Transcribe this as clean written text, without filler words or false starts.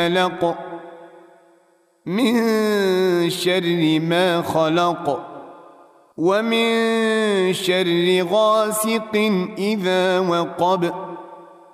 خلق من شر ما خلق ومن شر غاسق إذا وقب